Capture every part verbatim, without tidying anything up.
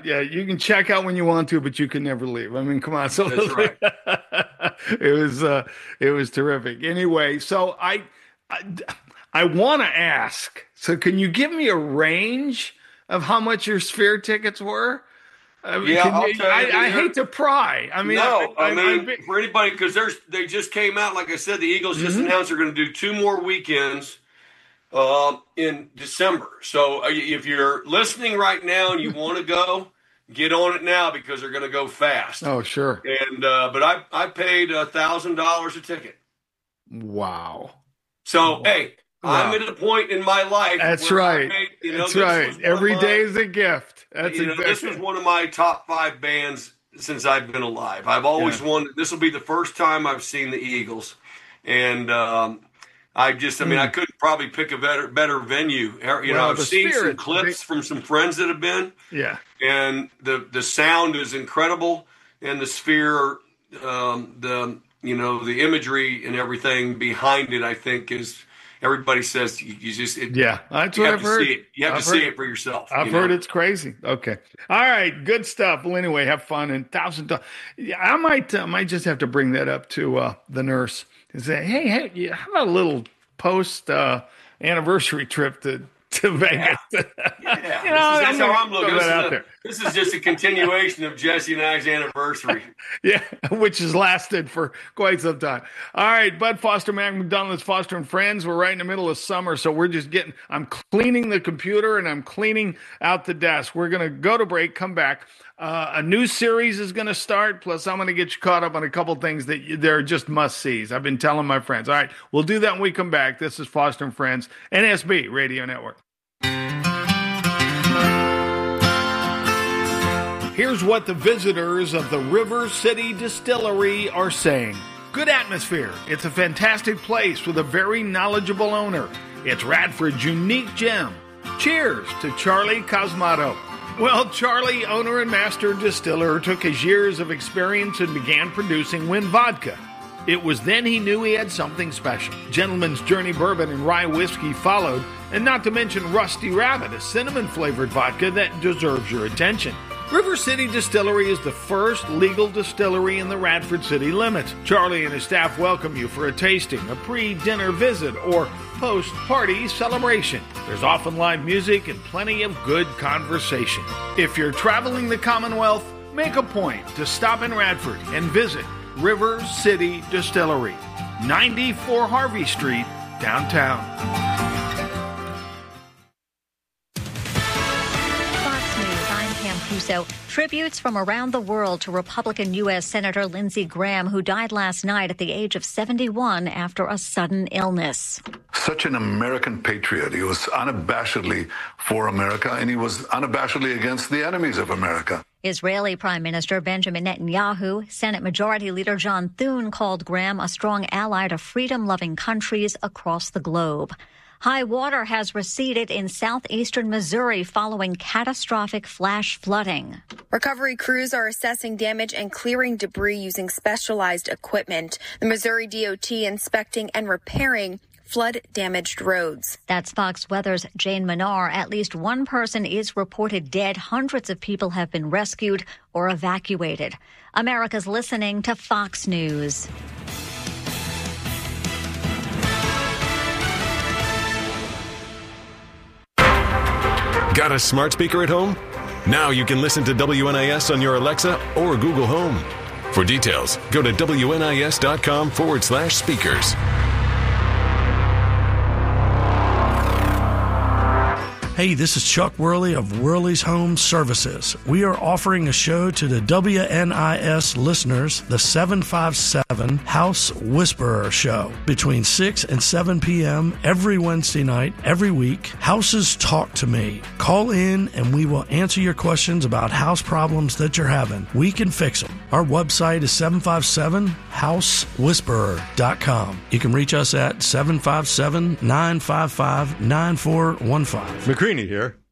yeah, you can check out when you want to, but you can never leave. I mean, come on. So That's right. it was uh, it was terrific. Anyway, so I I, I want to ask. So can you give me a range of how much your Sphere tickets were? I mean, Yeah, can I'll you- tell you, I, I they're- hate to pry. I mean, no, I, I, mean I, for anybody, because there's they just came out. Like I said, the Eagles just Mhm. announced they're going to do two more weekends um, in December. So uh, if you're listening right now and you want to go, get on it now because they're going to go fast. oh, sure. And uh, but I I paid a thousand dollars a ticket. Wow. So hey, I'm Wow. at a point in my life. That's where I right. paid, you know, That's this right. was one Every of my- day is a gift. That's you know, exactly. this was one of my top five bands since I've been alive. I've always Yeah. wanted. This will be the first time I've seen the Eagles, and um, I just, I mean, I couldn't probably pick a better better venue. You know, Hmm. Well, I've the seen some Spirit, clips they- from some friends that have been, Yeah. and the the sound is incredible, and the Sphere, um, the you know, the imagery and everything behind it, I think is. Everybody says you, you just it, Yeah. That's you what have I've to heard. see it. You have I've to see heard- it for yourself. I've you heard know? it's crazy. Okay. All right. Good stuff. Well, anyway, have fun and thousand dollars. Yeah, I might, uh, might just have to bring that up to uh, the nurse and say, hey, hey, yeah, how about a little post uh, anniversary trip to, to Vegas? Yeah, You know, this is, that's I'm how gonna I'm looking. throw This that is, out a- there. this is just a continuation of Jesse and I's anniversary. Yeah, which has lasted for quite some time. All right, Bud Foster, Mac McDonald's Foster and Friends. We're right in the middle of summer, so we're just getting, I'm cleaning the computer and I'm cleaning out the desk. We're going to go to break, come back. Uh, a new series is going to start, plus I'm going to get you caught up on a couple things that you, they're just must-sees. I've been telling my friends. All right, we'll do that when we come back. This is Foster and Friends, N S B Radio Network. Here's what the visitors of the River City Distillery are saying. Good atmosphere. It's a fantastic place with a very knowledgeable owner. It's Radford's unique gem. Cheers to Charlie Cosmato. Well, Charlie, owner and master distiller, took his years of experience and began producing Win Vodka. It was then he knew he had something special. Gentleman's Journey Bourbon and Rye Whiskey followed, and not to mention Rusty Rabbit, a cinnamon-flavored vodka that deserves your attention. River City Distillery is the first legal distillery in the Radford city limits. Charlie and his staff welcome you for a tasting, a pre-dinner visit, or post-party celebration. There's often live music and plenty of good conversation. If you're traveling the Commonwealth, make a point to stop in Radford and visit River City Distillery, ninety-four Harvey Street, downtown. So, tributes from around the world to Republican U S Senator Lindsey Graham, who died last night at the age of seventy-one after a sudden illness. Such an American patriot. He was unabashedly for America, and he was unabashedly against the enemies of America. Israeli Prime Minister Benjamin Netanyahu, Senate Majority Leader John Thune called Graham a strong ally to freedom-loving countries across the globe. High water has receded in southeastern Missouri following catastrophic flash flooding. Recovery crews are assessing damage and clearing debris using specialized equipment. The Missouri D O T inspecting and repairing flood-damaged roads. That's Fox Weather's Jane Manar. At least one person is reported dead. Hundreds of people have been rescued or evacuated. America's listening to Fox News. Got a smart speaker at home? Now you can listen to W N I S on your Alexa or Google Home. For details, go to WNIS.com forward slash speakers. Hey, this is Chuck Worley of Worley's Home Services. We are offering a show to the W N I S listeners, the seven five seven House Whisperer Show, between six and seven p.m. every Wednesday night, every week. Houses talk to me. Call in and we will answer your questions about house problems that you're having. We can fix them. Our website is seven five seven house whisperer dot com. You can reach us at seven five seven, nine five five, nine four one five. McCreany here.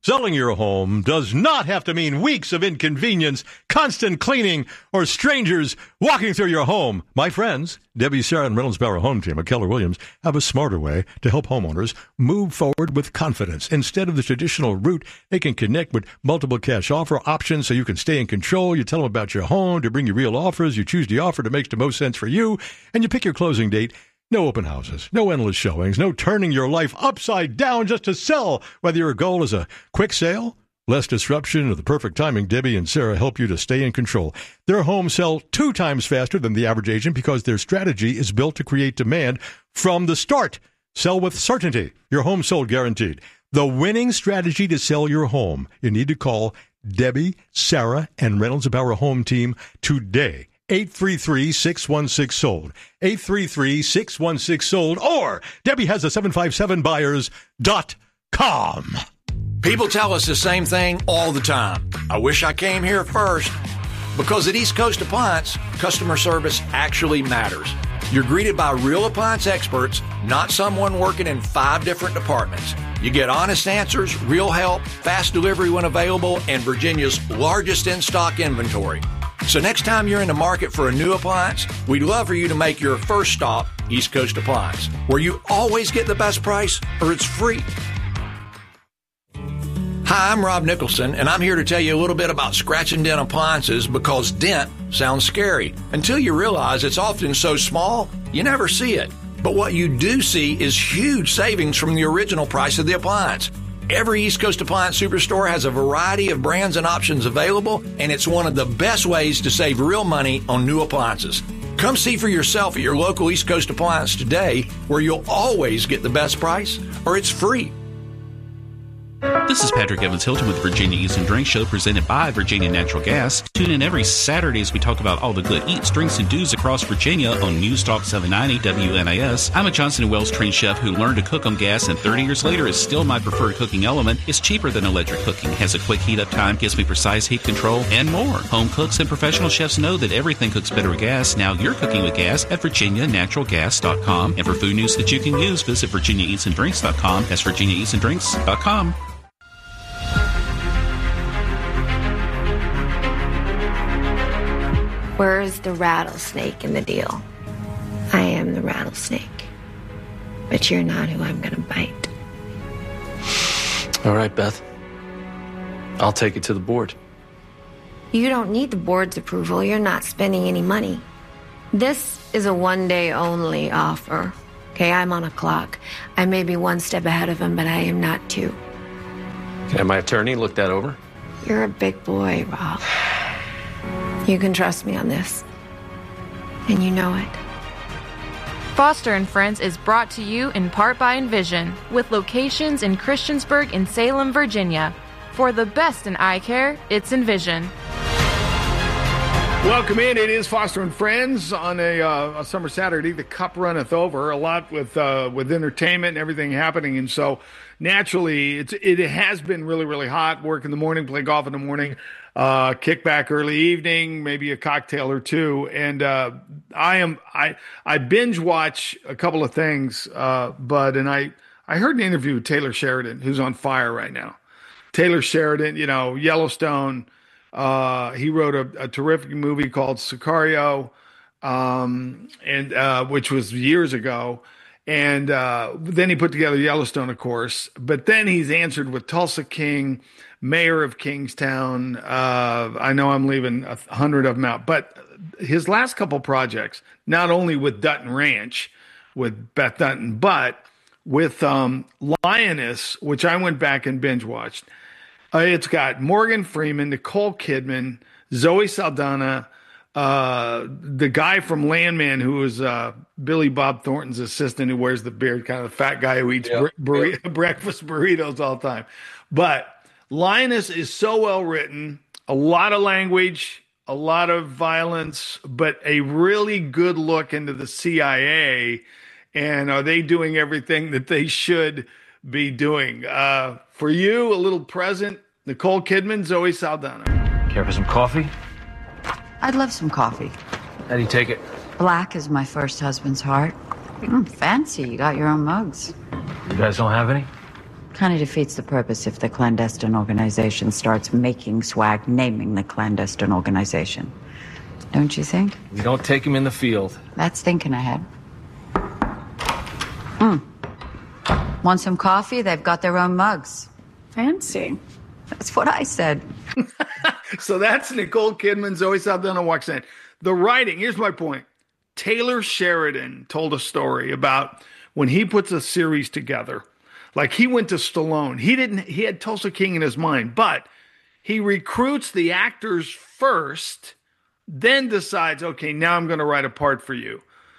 Selling your home does not have to mean weeks of inconvenience, constant cleaning, or strangers walking through your home. My friends, Debbie, Sarah, and Reynolds Bauer Home Team at Keller Williams have a smarter way to help homeowners move forward with confidence. Instead of the traditional route, they can connect with multiple cash offer options so you can stay in control. You tell them about your home to bring you real offers. You choose the offer that makes the most sense for you, and you pick your closing date. No open houses, no endless showings, no turning your life upside down just to sell. Whether your goal is a quick sale, less disruption, or the perfect timing, Debbie and Sarah help you to stay in control. Their homes sell two times faster than the average agent because their strategy is built to create demand from the start. Sell with certainty. Your home sold guaranteed. The winning strategy to sell your home. You need to call Debbie, Sarah, and Reynolds Bauer Home Team today. eight three three, six one six, sold. eight three three, six one six, sold. Or Debbie has a seven five seven buyers dot com. People tell us the same thing all the time. I wish I came here first. Because at East Coast Appliance, customer service actually matters. You're greeted by real appliance experts, not someone working in five different departments. You get honest answers, real help, fast delivery when available, and Virginia's largest in-stock inventory. So next time you're in the market for a new appliance, we'd love for you to make your first stop East Coast Appliance, where you always get the best price or it's free. Hi, I'm Rob Nicholson, and I'm here to tell you a little bit about scratch and dent appliances because dent sounds scary until you realize it's often so small you never see it. But what you do see is huge savings from the original price of the appliance. Every East Coast Appliance Superstore has a variety of brands and options available, and it's one of the best ways to save real money on new appliances. Come see for yourself at your local East Coast Appliance today, where you'll always get the best price, or it's free. This is Patrick Evans Hilton with Virginia Eats and Drinks Show, presented by Virginia Natural Gas. Tune in every Saturday as we talk about all the good eats, drinks, and do's across Virginia on News Talk seven ninety W N A S. I'm a Johnson and Wales trained chef who learned to cook on gas, and thirty years later is still my preferred cooking element. It's cheaper than electric cooking, has a quick heat up time, gives me precise heat control, and more. Home cooks and professional chefs know that everything cooks better with gas. Now you're cooking with gas at Virginia Natural Gas dot com. And for food news that you can use, visit Virginia Eats and Drinks dot com. That's Virginia Eats and Drinks dot com. Where's the rattlesnake in the deal? I am the rattlesnake. But you're not who I'm gonna bite. All right, Beth. I'll take it to the board. You don't need the board's approval. You're not spending any money. This is a one-day only offer. Okay, I'm on a clock. I may be one step ahead of him, but I am not two. Can I have my attorney look that over? You're a big boy, Rob. You can trust me on this. And you know it. Foster and Friends is brought to you in part by Envision, with locations in Christiansburg and Salem, Virginia. For the best in eye care, it's Envision. Welcome in. It is Foster and Friends on a, uh, a summer Saturday. The cup runneth over. A lot with uh, with entertainment and everything happening, and so naturally, it's it has been really really hot. Work in the morning, play golf in the morning. Uh, kick back early evening, maybe a cocktail or two. And, uh, I am, I, I binge watch a couple of things, uh, Bud, and I, I heard an interview with Taylor Sheridan, who's on fire right now. Taylor Sheridan, you know, Yellowstone, uh, he wrote a, a terrific movie called Sicario, um, and, uh, which was years ago. And, uh, then he put together Yellowstone, of course, but then he's answered with Tulsa King, Mayor of Kingstown. Uh, I know I'm leaving a hundred of them out, but his last couple projects, not only with Dutton Ranch, with Beth Dutton, but with um, Lioness, which I went back and binge watched. Uh, it's got Morgan Freeman, Nicole Kidman, Zoe Saldana, uh, the guy from Landman who was uh, Billy Bob Thornton's assistant, who wears the beard, kind of the fat guy who eats yeah, bur- bur- yeah. breakfast burritos all the time. But Lioness is so well written, a lot of language, a lot of violence, but a really good look into the C I A and are they doing everything that they should be doing? Uh, for you, a little present, Nicole Kidman, Zoe Saldana. Care for some coffee? I'd love some coffee. How do you take it? Black is my first husband's heart. Mm, fancy, you got your own mugs. You guys don't have any? Kind of defeats the purpose if the clandestine organization starts making swag naming the clandestine organization. Don't you think? We don't take him in the field. That's thinking ahead. Mm. Want some coffee? They've got their own mugs. Fancy. That's what I said. So that's Nicole Kidman, Zoe Saldana walks in. The writing, here's my point. Taylor Sheridan told a story about when he puts a series together. Like he went to Stallone. He didn't, he had Tulsa King in his mind, but he recruits the actors first, then decides, okay, now I'm going to write a part for you.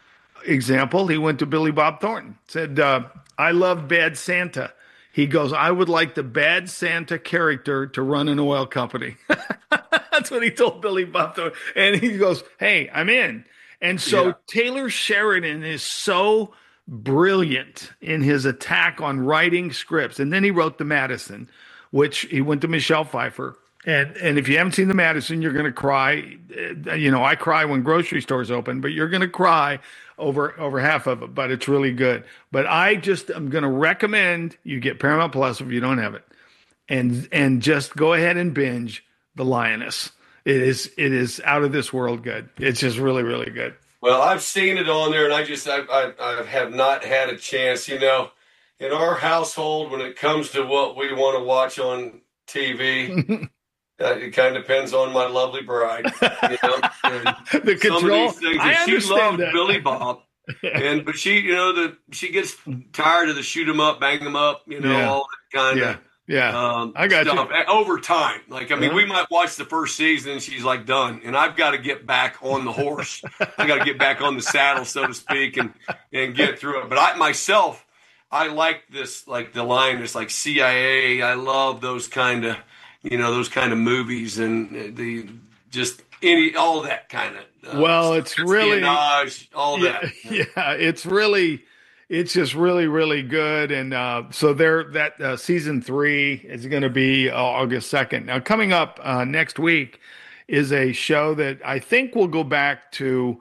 Example, he went to Billy Bob Thornton, said, uh, I love Bad Santa. He goes, I would like the Bad Santa character to run an oil company. That's what he told Billy Bob Thornton. And he goes, hey, I'm in. And so yeah. Taylor Sheridan is so brilliant in his attack on writing scripts. And then he wrote The Madison, which he went to Michelle Pfeiffer. And and if you haven't seen The Madison, you're going to cry. You know, I cry when grocery stores open, but you're going to cry over over half of it. But it's really good. But I just I'm going to recommend you get Paramount Plus if you don't have it, and and just go ahead and binge The Lioness. It is it is out of this world good. It's just really really good. Well, I've seen it on there, and I just I I, I have not had a chance. You know, in our household, when it comes to what we want to watch on T V. Uh, it kind of depends on my lovely bride. You know? The control. Some of these things, I and she loves that. Billy Bob, and but she, you know, the she gets tired of the shoot 'em up, bang 'em up, you know, yeah. all that kind yeah. of yeah. Um, I got stuff you. over time. Like I mean, uh-huh. we might watch the first season, and she's like done, and I've got to get back on the horse. I got to get back on the saddle, so to speak, and and get through it. But I myself, I like this, like The Lioness, like C I A. I love those kind of. You know, those kind of movies and the just any all that kind of. Uh, well, it's really all yeah, that. Yeah, it's really, it's just really, really good. And uh, so there, that uh, season three is going to be uh, August second. Now, coming up uh, next week is a show that I think will go back to.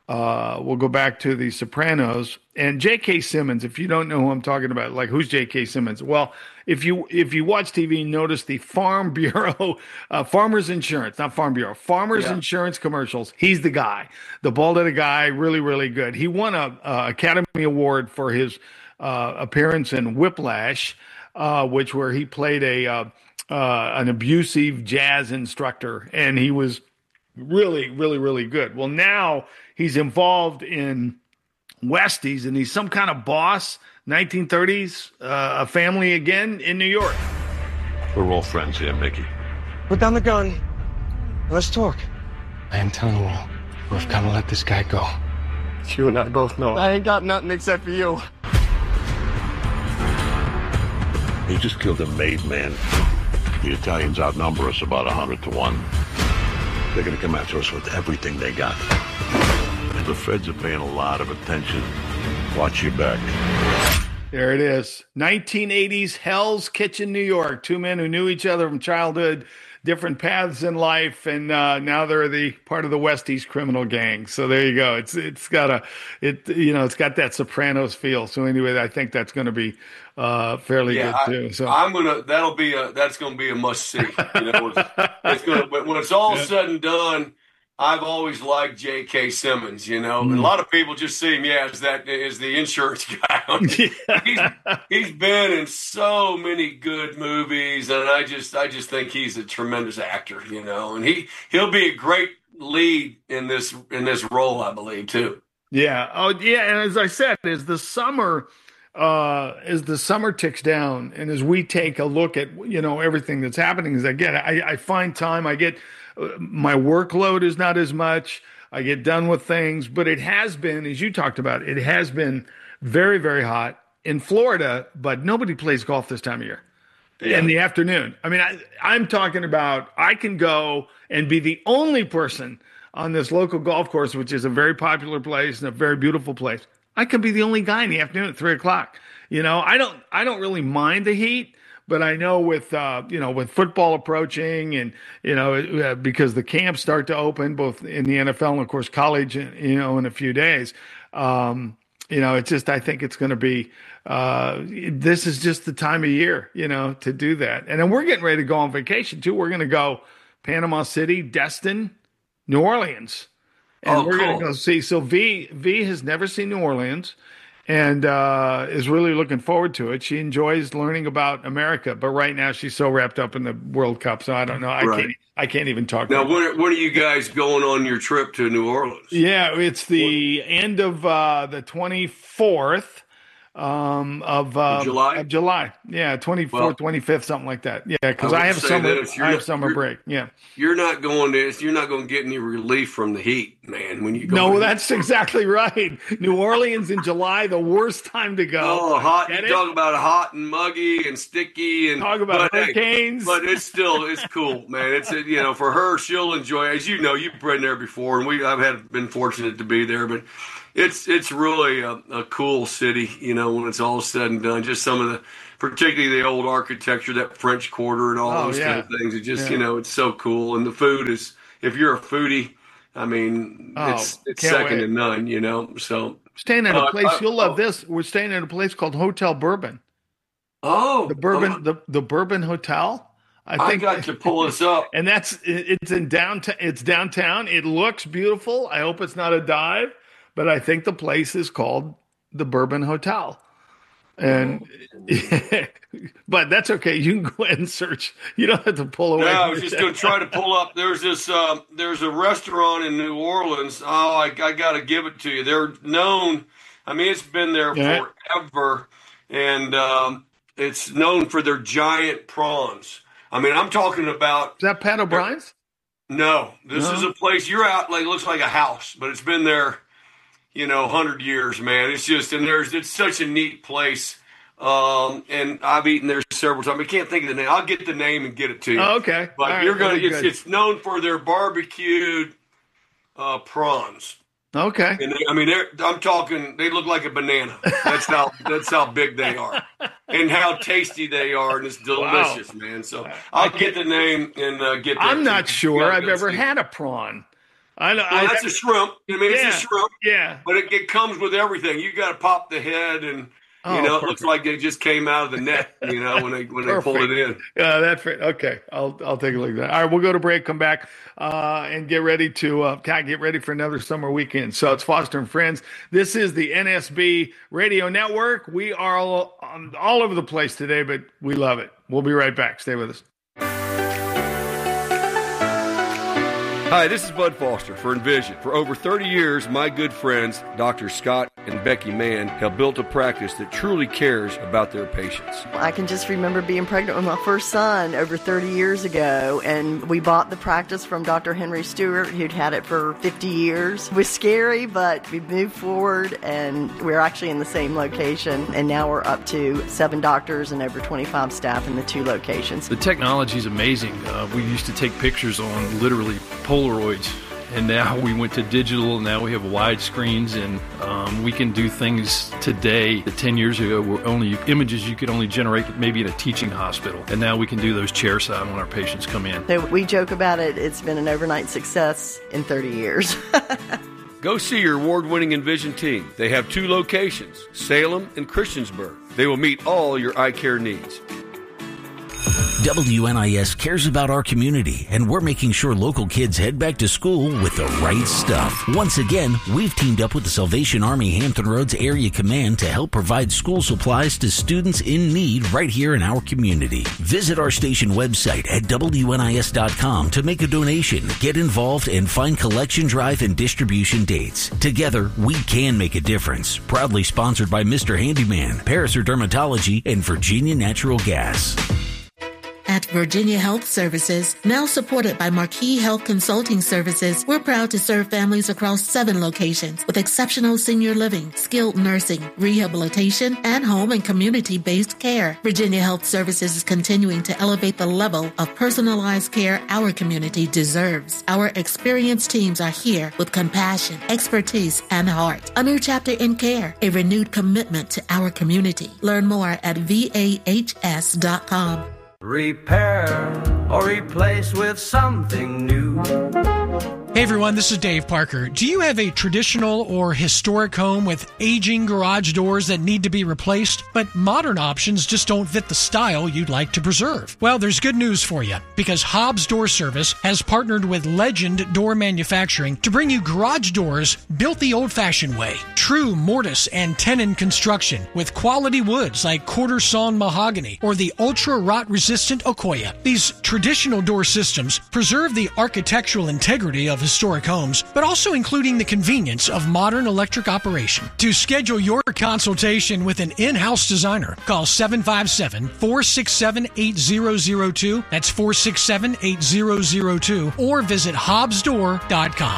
Uh, we'll go back to The Sopranos and J K. Simmons. If you don't know who I'm talking about, like who's J K. Simmons? Well, if you if you watch T V, notice the Farm Bureau, uh, Farmers Insurance, not Farm Bureau, Farmers yeah. Insurance commercials. He's the guy, the bald-headed guy, really, really good. He won a, a Academy Award for his uh, appearance in Whiplash, uh, which where he played a uh, uh, an abusive jazz instructor, and he was really, really, really good. Well, now he's involved in Westies, and he's some kind of boss, nineteen thirties, uh, a family again in New York. We're all friends here, Mickey. Put down the gun. Let's talk. I am telling you, we've got to let this guy go. You and I both know I ain't got nothing except for you. He just killed a made man. The Italians outnumber us about a hundred to one. They're going to come after us with everything they got. And the feds are paying a lot of attention. Watch your back. There it is. nineteen eighties Hell's Kitchen, New York. Two men who knew each other from childhood, different paths in life, and uh, now they're the part of the Westies criminal gang. So there you go. It's it's got a it you know it's got that Sopranos feel. So anyway, I think that's going to be uh, fairly yeah, good too. So I, I'm gonna that'll be a that's going to be a must see. You know, it's, it's gonna when it's all yeah. said and done. I've always liked J K. Simmons, you know. Mm. And a lot of people just see him, yeah, as that as the insurance guy. yeah. he's, he's been in so many good movies, and I just I just think he's a tremendous actor, you know. And he he'll be a great lead in this in this role, I believe, too. Yeah. Oh, yeah. And as I said, as the summer uh, as the summer ticks down, and as we take a look at you know everything that's happening, as I get, I, I find time, I get. My workload is not as much. I get done with things, but it has been, as you talked about, it has been very, very hot in Florida, but nobody plays golf this time of year yeah. in the afternoon. I mean, I, I'm talking about I can go and be the only person on this local golf course, which is a very popular place and a very beautiful place. I can be the only guy in the afternoon at three o'clock. You know, I don't, I don't really mind the heat. But I know with, uh, you know, with football approaching and, you know, uh, because the camps start to open both in the N F L and, of course, college, you know, in a few days, um, you know, it's just I think it's going to be uh, this is just the time of year, you know, to do that. And then we're getting ready to go on vacation too. We're going to go Panama City, Destin, New Orleans. And oh, we're cool. going to go see. So V V has never seen New Orleans and uh, is really looking forward to it. She enjoys learning about America, but right now she's so wrapped up in the World Cup. So I don't know. I Right. can't. I can't even talk. Now, about when, when are you guys going on your trip to New Orleans? Yeah, it's the end of uh, the twenty-fourth um, of, uh, July? Of July. Yeah, twenty-fourth, Well, twenty-fifth, something like that. Yeah, because I I, would have say summer. this, you're I have not- summer you're- break. Yeah. You're not going to. You're not going to get any relief from the heat, man. When you go. No, to- that's exactly right. New Orleans in July, the worst time to go. Oh, hot! Get You it? talk about hot and muggy and sticky and Talk about but, hey, hurricanes. but it's still it's cool, man. It's you know for her, she'll enjoy. As you know, you've been there before, and we I've had been fortunate to be there, but it's it's really a, a cool city. You know, when it's all said and done, just some of the, particularly the old architecture, that French Quarter, and all Oh, those yeah. kind of things. It just Yeah. you know, it's so cool, and the food is. If you're a foodie, I mean, Oh, it's it's can't second wait. to none. You know, so. Staying at a Uh, place, I- you'll love this. We're staying at a place called Hotel Bourbon. Oh, The Bourbon, the, the Bourbon Hotel. I got to pull this up. And that's it- it's in downtown. It's downtown. It looks beautiful. I hope it's not a dive, but I think the place is called the Bourbon Hotel. And but that's okay. You can go ahead and search. You don't have to pull away. No, I from was your just going to try to pull up. There's this. Um, there's a restaurant in New Orleans. Oh, I, I got to give it to you. They're known. I mean, it's been there Yeah. forever, and um, it's known for their giant prawns. I mean, I'm talking about. Is that Pat O'Brien's? No, this No? is a place you're out. Like, it looks like a house, but it's been there, you know, hundred years, man. It's just, and there's, it's such a neat place. Um, and I've eaten there several times. I can't think of the name. I'll get the name and get it to you. Oh, okay. But All right, you're gonna. that'd be It's, good. it's known for their barbecued uh, prawns. Okay. And they, I mean, they're, I'm talking. They look like a banana. That's how. that's how big they are, and how tasty they are, and it's delicious, man. So I'll get the name and uh, get. That I'm to not you. sure Yeah, I've that's ever it. had a prawn. I know. Well, I, that's a shrimp. I mean, Yeah, it's a shrimp. Yeah. But it, it comes with everything. You got to pop the head, and you Oh, know, it perfect. looks like they just came out of the net. You know, when they when they pulled it in. Yeah, that's right. Okay, I'll I'll take a look at that. All right, we'll go to break, come back, uh, and get ready to uh, God, get ready for another summer weekend. So it's Foster and Friends. This is the N S B Radio Network. We are all, um, all over the place today, but we love it. We'll be right back. Stay with us. Hi, this is Bud Foster for Envision. For over thirty years, my good friends, Doctor Scott and Becky Mann, have built a practice that truly cares about their patients. I can just remember being pregnant with my first son over thirty years ago, and we bought the practice from Doctor Henry Stewart, who'd had it for fifty years. It was scary, but we moved forward, and we're actually in the same location, and now we're up to seven doctors and over twenty-five staff in the two locations. The technology is amazing. Uh, we used to take pictures on literally Polaroids, and now we went to digital, and now we have wide screens, and um, we can do things today that ten years ago were only images you could only generate maybe in a teaching hospital, and now we can do those chairside when our patients come in. So we joke about it. It's been an overnight success in thirty years. Go see your award-winning Envision team. They have two locations, Salem and Christiansburg. They will meet all your eye care needs. W N I S cares about our community, and we're making sure local kids head back to school with the right stuff. Once again, we've teamed up with the Salvation Army Hampton Roads Area Command to help provide school supplies to students in need right here in our community. Visit our station website at W N I S dot com to make a donation, get involved, and find collection drive and distribution dates. Together, we can make a difference. Proudly sponsored by Mister Handyman, Paraser Dermatology, and Virginia Natural Gas. At Virginia Health Services, now supported by Marquis Health Consulting Services, we're proud to serve families across seven locations with exceptional senior living, skilled nursing, rehabilitation, and home and community-based care. Virginia Health Services is continuing to elevate the level of personalized care our community deserves. Our experienced teams are here with compassion, expertise, and heart. A new chapter in care, a renewed commitment to our community. Learn more at V A H S dot com. Repair, or replaced with something new. Hey everyone, this is Dave Parker. Do you have a traditional or historic home with aging garage doors that need to be replaced, but modern options just don't fit the style you'd like to preserve? Well, there's good news for you, because Hobbs Door Service has partnered with Legend Door Manufacturing to bring you garage doors built the old-fashioned way. True mortise and tenon construction with quality woods like quarter sawn mahogany or the ultra rot resistant Okoya. These traditional door systems preserve the architectural integrity of historic homes, but also including the convenience of modern electric operation. To schedule your consultation with an in-house designer, call seven five seven, four six seven, eight zero zero two. That's four six seven, eight zero zero two, or visit hobbs door dot com.